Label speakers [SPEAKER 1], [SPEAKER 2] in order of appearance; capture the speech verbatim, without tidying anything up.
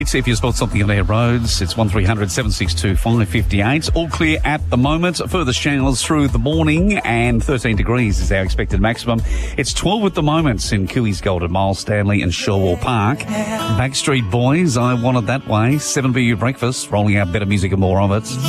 [SPEAKER 1] If you spot something on their roads, it's one three hundred seven six two five five eight. All clear at the moment. Further showers through the morning, and thirteen degrees is our expected maximum. It's twelve at the moment in Cooey's Golden Mile, Stanley and Shorewall Park. Backstreet Boys, I Want It That Way. seven B U Breakfast, rolling out better music and more of it.